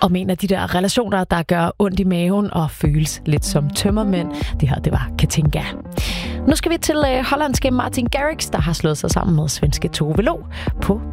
om en af de der relationer, der gør ondt i maven og føles lidt som tømmermænd. Det her, det var Katinka. Nu skal vi til hollandske Martin Garrix, der har slået sig sammen med svenske Tove Lo på